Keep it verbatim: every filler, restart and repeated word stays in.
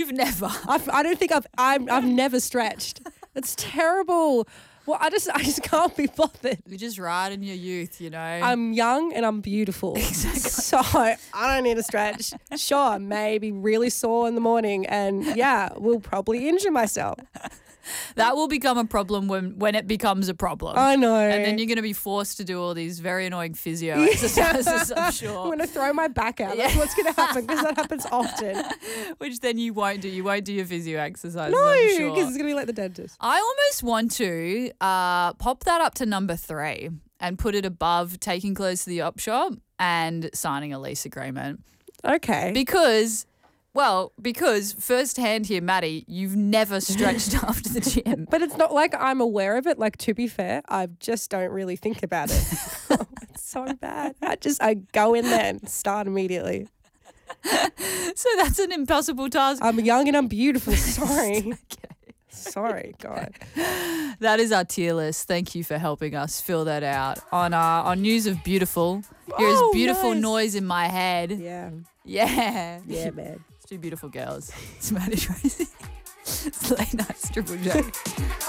You've never. I've, I don't think I've I'm, I've never stretched. It's terrible. Well, I just I just can't be bothered. You're just right in your youth, you know. I'm young and I'm beautiful. Exactly. So I don't need to stretch. Sure, maybe really sore in the morning and yeah, will probably injure myself. That will become a problem when, when it becomes a problem. I know. And then you're going to be forced to do all these very annoying physio exercises, I'm sure. I'm going to throw my back out. That's what's going to happen because that happens often. Which then you won't do. You won't do your physio exercises, No, I'm because sure. it's going to be like the dentist. I almost want to uh, pop that up to number three and put it above taking clothes to the op shop and signing a lease agreement. Okay. Because... Well, because firsthand here, Maddie, you've never stretched after the gym. But it's not like I'm aware of it. Like, to be fair, I just don't really think about it. Oh, it's so bad. I just, I go in there and start immediately. So that's an impossible task. I'm young and I'm beautiful. Sorry. Sorry, God. That is our tier list. Thank you for helping us fill that out. On uh, on News of Beautiful, here's Oh, Beautiful nice. Noise in my head. Yeah. Yeah. Yeah, man. It's two beautiful girls. It's Maddie Tracy. It's Late Nights Triple J.